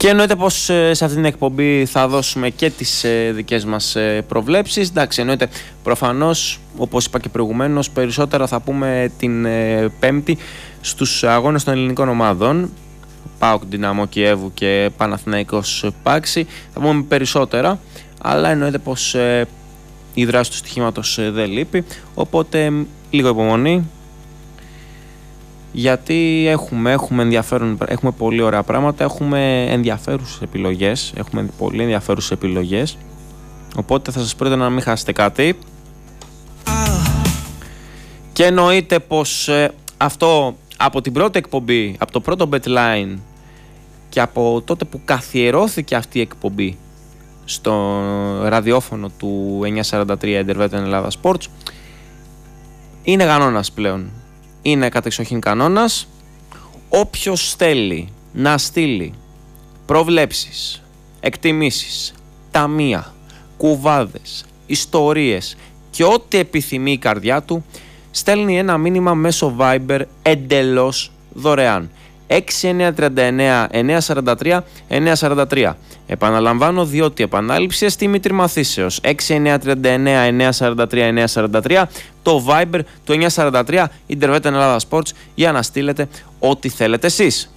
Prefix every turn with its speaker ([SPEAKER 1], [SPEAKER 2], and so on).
[SPEAKER 1] Και εννοείται πως σε αυτή την εκπομπή θα δώσουμε και τις δικές μας προβλέψεις. Εντάξει, εννοείται προφανώς, όπως είπα και προηγουμένως, περισσότερα θα πούμε την Πέμπτη στους αγώνες των ελληνικών ομάδων. ΠΑΟΚ, Δυναμό Κιέβου και Παναθηναϊκός Πάξη. Θα πούμε περισσότερα, αλλά εννοείται πως η δράση του στοιχήματος δεν λείπει. Οπότε λίγο υπομονή, γιατί έχουμε ενδιαφέρον, έχουμε πολύ ωραία πράγματα, έχουμε ενδιαφέρουσες επιλογές, έχουμε πολύ ενδιαφέρουσες επιλογές, οπότε θα σας πρότεινα να μην χάσετε κάτι. Και εννοείται πως αυτό από την πρώτη εκπομπή, από το πρώτο BetLine και από τότε που καθιερώθηκε αυτή η εκπομπή στο ραδιόφωνο του 943 Interveton Ελλάδα Sports, είναι κανόνας πλέον. Είναι κατεξοχήν κανόνας. Όποιος θέλει να στείλει προβλέψεις, εκτιμήσεις, ταμεία, κουβάδες, ιστορίες και ό,τι επιθυμεί η καρδιά του, στέλνει ένα μήνυμα μέσω Viber εντελώς δωρεάν. 6939 943 943. Επαναλαμβάνω, διότι επανάληψη εστί τριμαθήσεως. 6939 943 943. Το Viber του 943 Interveton Ελλάδα Sports, για να στείλετε ό,τι θέλετε εσείς.